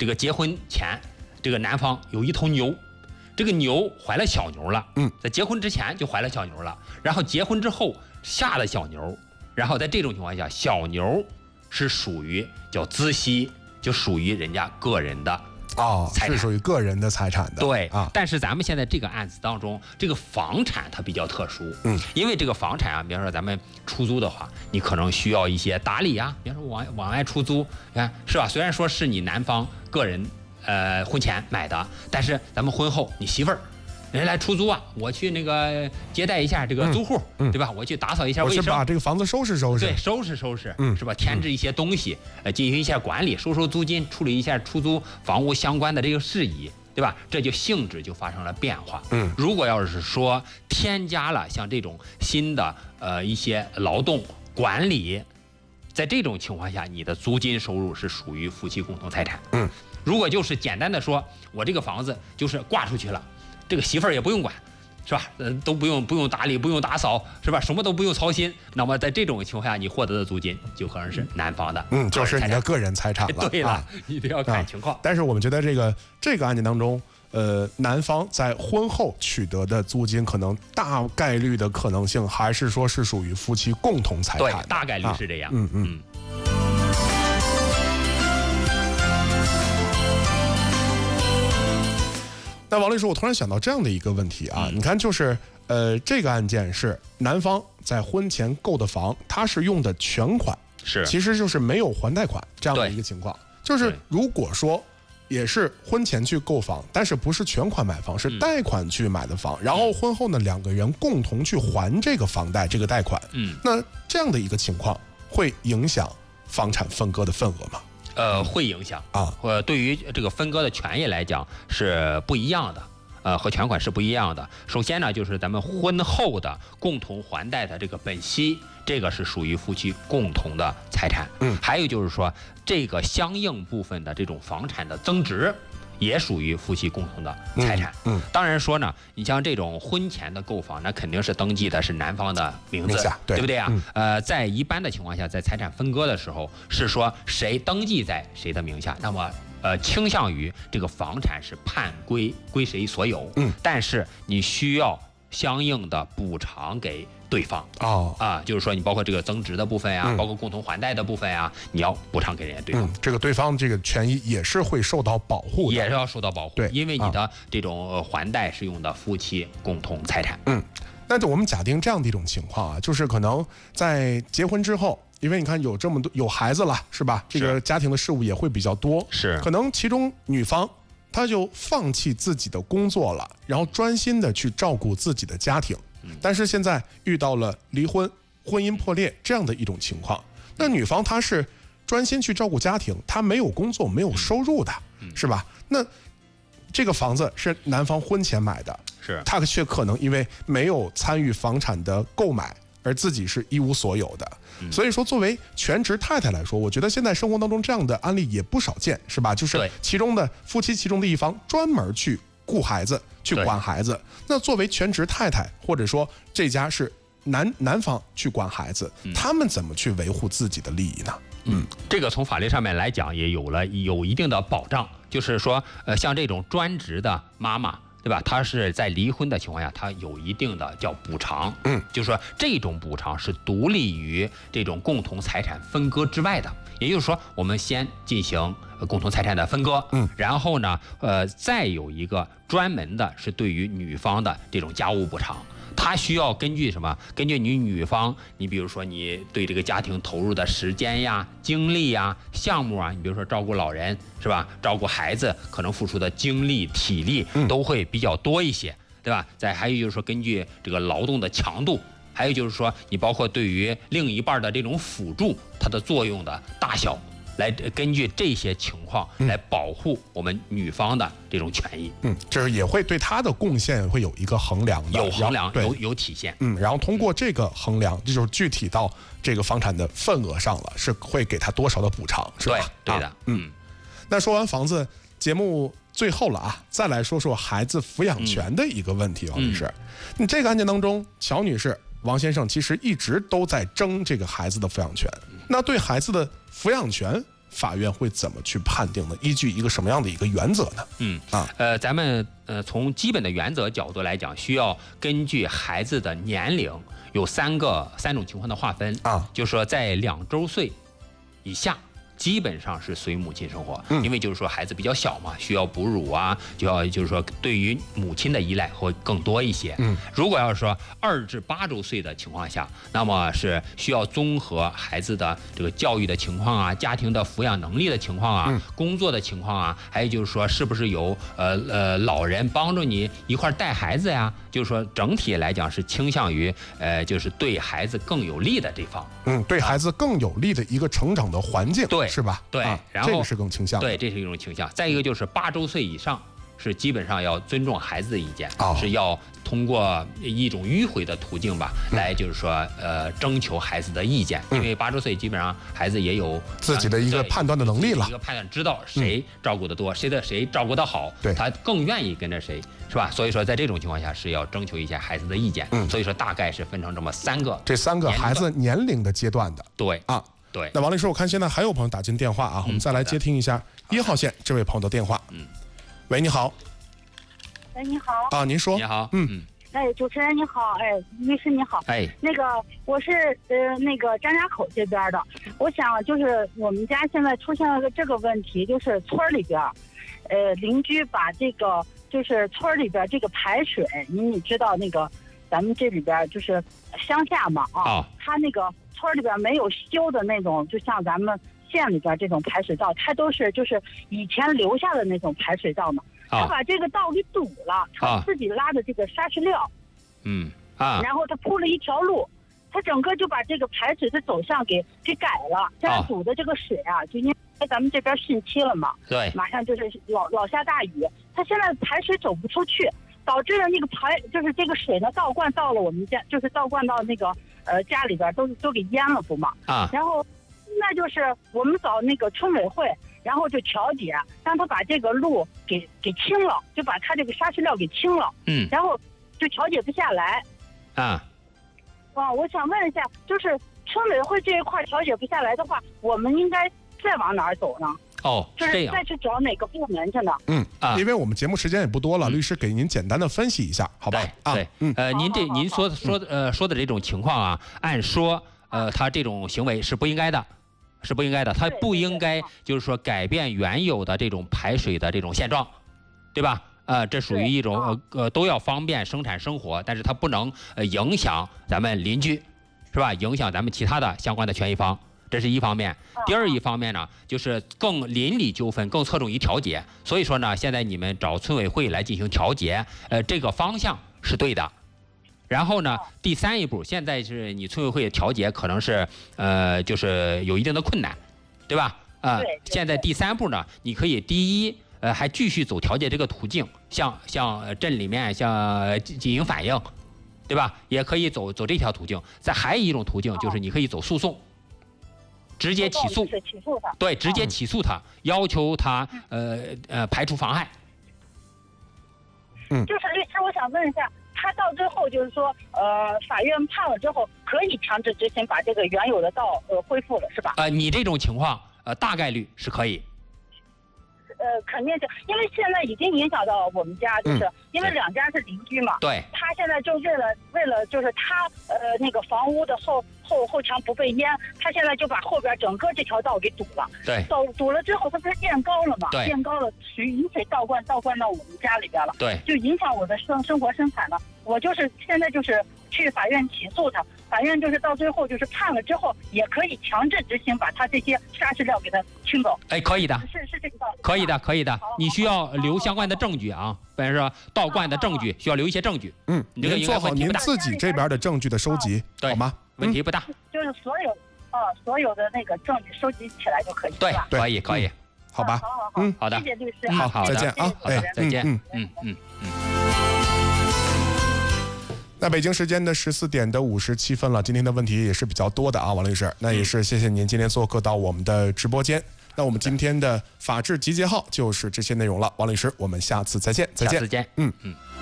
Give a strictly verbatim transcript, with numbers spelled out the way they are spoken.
这个结婚前，这个男方有一头牛，这个牛怀了小牛了， 嗯， 在结婚之前就怀了小牛了，然后结婚之后下了小牛，然后在这种情况下，小牛是属于叫孳息，就属于人家个人的。 哦，是属于个人的财产的。 对啊， 但是咱们现在这个案子当中，这个房产它比较特殊， 嗯， 因为这个房产啊，比方说咱们出租的话，你可能需要一些打理啊，比方说往往外出租，你看是吧？虽然说是你男方个人呃婚前买的，但是咱们婚后你媳妇儿。人来出租啊，我去那个接待一下这个租户， 嗯嗯、 对吧？我去打扫一下卫生， 我去把这个房子收拾收拾， 对，收拾收拾， 嗯， 是吧？添置一些东西，呃，进行一下管理，收收租金，处理一下出租房屋相关的这个事宜，对吧？这就性质就发生了变化。 嗯， 如果要是说添加了像这种新的呃一些劳动管理，在这种情况下，你的租金收入是属于夫妻共同财产。 嗯， 如果就是简单的说，我这个房子就是挂出去了。这个媳妇儿也不用管，是吧？呃，都不用不用打理，不用打扫，是吧？什么都不用操心。那么在这种情况下，你获得的租金就可能是男方的， 嗯，就是你的个人财产了。 对了， 啊、 一定要看情况、啊。 但是我们觉得这个这个案件当中，呃，男方在婚后取得的租金，可能大概率的可能性还是说是属于夫妻共同财产。 对，大概率是这样。 啊、嗯嗯。嗯那王律师，我突然想到这样的一个问题啊，嗯、你看，就是呃，这个案件是男方在婚前购的房，他是用的全款， 是， 其实就是没有还贷款这样的一个情况。就是如果说也是婚前去购房，但是不是全款买房，是贷款去买的房，嗯、然后婚后呢两个人共同去还这个房贷这个贷款， 嗯， 那这样的一个情况会影响房产分割的份额吗？ 呃，会影响啊， 呃，对于这个分割的权益来讲是不一样的，呃，和全款是不一样的。首先呢，就是咱们婚后的共同还贷的这个本息，这个是属于夫妻共同的财产。 嗯， 还有就是说，这个相应部分的这种房产的增值，也属于夫妻共同的财产。 嗯，嗯当然说呢，你像这种婚前的购房，那肯定是登记的是男方的名字， 对, 对不对啊？ 嗯、 呃，在一般的情况下，在财产分割的时候，是说谁登记在谁的名下，那么呃倾向于这个房产是判归归谁所有。 嗯， 但是你需要相应的补偿给对方哦啊，就是说你包括这个增值的部分呀、啊，嗯、包括共同还贷的部分呀、啊，你要补偿给人家对方、 嗯。这个对方这个权益也是会受到保护的， 也是要受到保护。 对， 因为你的这种还贷是用的夫妻共同财产。 嗯，那就我们假定这样的一种情况啊，就是可能在结婚之后，因为你看有这么多有孩子了，是吧？这个家庭的事务也会比较多， 是可能其中女方她就放弃自己的工作了，然后专心的去照顾自己的家庭。但是现在遇到了离婚、婚姻破裂这样的一种情况，那女方她是专心去照顾家庭，她没有工作、没有收入的，是吧？那这个房子是男方婚前买的， 是他却可能因为没有参与房产的购买，而自己是一无所有的。所以说，作为全职太太来说，我觉得现在生活当中这样的案例也不少见，是吧？就是其中的夫妻其中的一方专门去顾孩子，去管孩子。那作为全职太太，或者说这家是男男方去管孩子，嗯、他们怎么去维护自己的利益呢？ 嗯，这个从法律上面来讲也有了有一定的保障，就是说，呃，像这种专职的妈妈，对吧？她是在离婚的情况下，她有一定的叫补偿， 嗯， 就是说这种补偿是独立于这种共同财产分割之外的。也就是说，我们先进行共同财产的分割， 嗯， 然后呢，呃，再有一个专门的是对于女方的这种家务补偿。他需要根据什么？根据你女方，你比如说你对这个家庭投入的时间呀、精力呀、项目啊，你比如说照顾老人是吧？照顾孩子，可能付出的精力、体力都会比较多一些，对吧？再还有就是说，根据这个劳动的强度，还有就是说，你包括对于另一半的这种辅助，它的作用的大小。来根据这些情况来保护我们女方的这种权益， 嗯，就是也会对她的贡献会有一个衡量的， 有衡量，有有体现， 嗯，然后通过这个衡量，这就是具体到这个房产的份额上了，是会给她多少的补偿，是吧？ 对，对的， 啊、嗯。那说完房子，节目最后了啊，再来说说孩子抚养权的一个问题，王律师，你这个案件当中，乔女士、王先生其实一直都在争这个孩子的抚养权，那对孩子的抚养权法院会怎么去判定呢？依据一个什么样的一个原则呢？ 嗯啊，呃，咱们呃从基本的原则角度来讲，需要根据孩子的年龄有三个三种情况的划分啊，就是说在两周岁以下。基本上是随母亲生活，因为就是说孩子比较小嘛，需要哺乳啊，就要就是说对于母亲的依赖会更多一些。嗯，如果要是说二至八周岁的情况下，那么是需要综合孩子的这个教育的情况啊、家庭的抚养能力的情况啊、工作的情况啊，还有就是说是不是有呃呃老人帮助你一块带孩子呀？就是说整体来讲是倾向于呃就是对孩子更有利的这方。 嗯，对孩子更有利的一个成长的环境。 对。 是吧？ 对， 啊、 然后这个是更倾向。 对，这是一种倾向。再一个就是八周岁以上，是基本上要尊重孩子的意见，哦、是要通过一种迂回的途径吧，嗯、来就是说呃征求孩子的意见。嗯、因为八周岁基本上孩子也有自己的一个判断的能力了， 一个判断知道谁照顾得多，嗯、谁的谁照顾得好， 对， 他更愿意跟着谁，是吧？所以说在这种情况下是要征求一下孩子的意见。嗯，所以说大概是分成这么三个， 这三个孩子年龄的阶段的。 对啊。 对， 那王律师，我看现在还有朋友打进电话啊，嗯、我们再来接听一下一号线这位朋友的电话。嗯，喂，你好。 喂，你好。 啊，您说。 你好。 嗯嗯。 哎，主持人你好，哎，律师你好。 哎。 那个我是呃那个张家口这边的，我想就是我们家现在出现了个这个问题，就是村里边，呃，邻居把这个就是村里边这个排水，您你知道那个咱们这里边就是乡下嘛啊，哦、他那个。村里边没有修的那种，就像咱们县里边这种排水道，它都是就是以前留下的那种排水道嘛。他把这个道给堵了，他自己拉的这个沙石料， 嗯啊， 然后他铺了一条路，他整个就把这个排水的走向给给改了。现在堵的这个水啊，就因为咱们这边汛期了嘛， 对， 马上就是老老下大雨，他现在排水走不出去，导致了那个排就是这个水呢倒灌到了我们家，就是倒灌到那个。呃，家里边都都给淹了不嘛？啊，然后，那就是我们找那个村委会，然后就调解，让他把这个路给给清了，就把他这个沙石料给清了。嗯，然后就调解不下来。 啊， 啊，我想问一下，就是村委会这一块调解不下来的话，我们应该再往哪儿走呢？ 哦， 就是再去找哪个部门去呢？ 嗯啊，因为我们节目时间也不多了，律师给您简单的分析一下，好吧？ 对，嗯呃，您这您说说呃说的这种情况啊，按说呃他这种行为是不应该的，是不应该的，他不应该就是说改变原有的这种排水的这种现状，对吧？呃，这属于一种呃呃都要方便生产生活，但是它不能呃影响咱们邻居，是吧？影响咱们其他的相关的权益方。这是一方面，第二一方面呢，就是更邻里纠纷更侧重于调解，所以说呢，现在你们找村委会来进行调解，呃，这个方向是对的。然后呢，第三一步，现在是你村委会调解可能是呃，就是有一定的困难，对吧？啊、呃，现在第三步呢，你可以第一，呃，还继续走调解这个途径，像像镇里面像进行反映，对吧？也可以走走这条途径。再还有一种途径就是你可以走诉讼。直接起诉， 起诉他， 对，直接起诉他，要求他呃呃排除妨害。 嗯，就是律师，我想问一下，他到最后就是说，呃，法院判了之后，可以强制执行把这个原有的道呃恢复了，是吧？ 呃，你这种情况，呃，大概率是可以。 呃，肯定是因为现在已经影响到我们家，就是因为两家是邻居嘛。 对。 他现在就为了为了就是他呃那个房屋的后后后墙不被淹，他现在就把后边整个这条道给堵了。 对。 堵堵了之后，它不是垫高了嘛？ 对。 垫高了，水雨水倒灌倒灌到我们家里边了。 对。 就影响我的生生活生产了。我就是现在就是去法院起诉他。法院就是到最后就是判了之后，也可以强制执行，把他这些沙石料给他清走。 哎，可以的， 是是这个道理。 可以的，可以的。你需要留相关的证据啊，比如说倒灌的证据，需要留一些证据。 嗯，您做好您自己这边的证据的收集，好吗？ 问题不大。 就是所有啊，所有的那个证据收集起来就可以。 对，可以，可以。 好吧。 好好好。 嗯， 好的。谢谢律师。 好，好，再见啊。 好的，再见。 嗯嗯嗯嗯。 那北京时间的十四点的五十七分了，今天的问题也是比较多的啊，王律师。那也是谢谢您今天做客到我们的直播间。那我们今天的法治集结号就是这些内容了，王律师，我们下次再见，再见， 再见， 嗯嗯。